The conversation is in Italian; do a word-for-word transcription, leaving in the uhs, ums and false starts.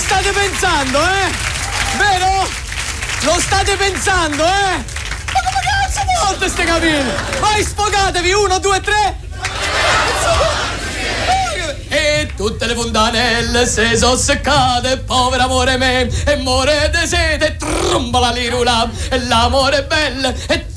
state pensando, eh? Vero? Lo state pensando, eh? Ma come cazzo volte ste capelli? Vai, sfogatevi, uno, due, tre! E tutte le fontanelle se sono seccate, povero amore me, e muore di sete, tromba la lirula, e l'amore è bello, e